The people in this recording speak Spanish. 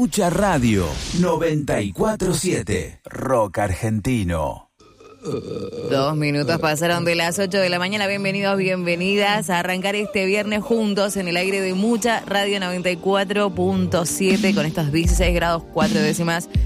Mucha Radio 94.7 Rock Argentino. 2 minutos pasaron de las 8 de la mañana. Bienvenidos, bienvenidas a arrancar este viernes juntos en el aire de Mucha Radio 94.7 con estos 16 grados 4 décimas